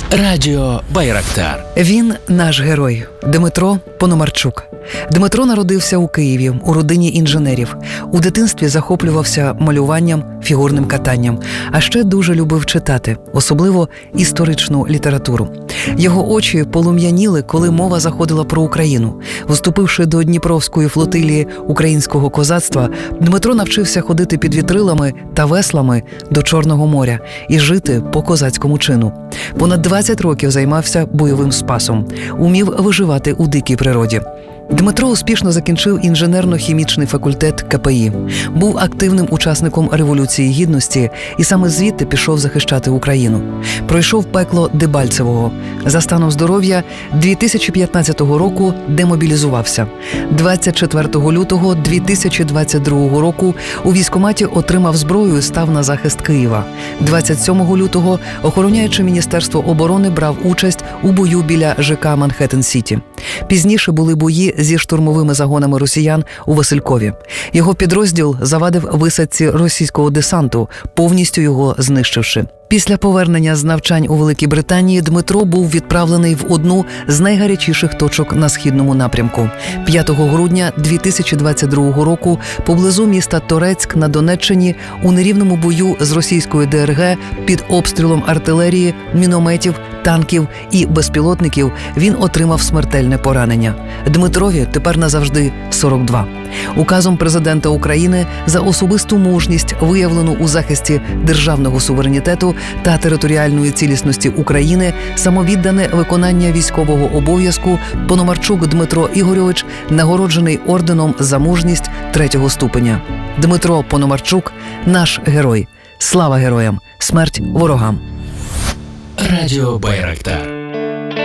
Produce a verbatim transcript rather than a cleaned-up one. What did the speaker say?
Радіо Байрактар. Він наш герой – Дмитро Пономарчук. Дмитро народився у Києві, у родині інженерів. У дитинстві захоплювався малюванням, фігурним катанням, а ще дуже любив читати, особливо історичну літературу. Його очі полум'яніли, коли мова заходила про Україну. Вступивши до Дніпровської флотилії українського козацтва, Дмитро навчився ходити під вітрилами та веслами до Чорного моря і жити по козацькому чину. Понад двадцять років займався бойовим спасом, умів виживати у дикій природі. Дмитро успішно закінчив інженерно-хімічний факультет ка пе і, був активним учасником Революції Гідності і саме звідти пішов захищати Україну. Пройшов пекло Дебальцевого. За станом здоров'я дві тисячі п'ятнадцятого року демобілізувався. двадцять четвертого лютого дві тисячі двадцять другого року у військкоматі отримав зброю і став на захист Києва. двадцять сьомого лютого, охороняючи Міністерство оборони, брав участь у бою біля же ка Манхеттен-Сіті. Пізніше були бої зі штурмовими загонами росіян у Василькові. Його підрозділ завадив висадці російського десанту, повністю його знищивши. Після повернення з навчань у Великій Британії Дмитро був відправлений в одну з найгарячіших точок на східному напрямку. п'ятого грудня дві тисячі двадцять другого року поблизу міста Торецьк на Донеччині у нерівному бою з російською де ер ге під обстрілом артилерії, мінометів, танків і безпілотників він отримав смертельне поранення. Дмитрові тепер назавжди сорок два. Указом президента України за особисту мужність, виявлену у захисті державного суверенітету та територіальної цілісності України, самовіддане виконання військового обов'язку, Пономарчук Дмитро Ігорьович нагороджений орденом за мужність третього ступеня. Дмитро Пономарчук – наш герой. Слава героям! Смерть ворогам! Радіо Байрактар.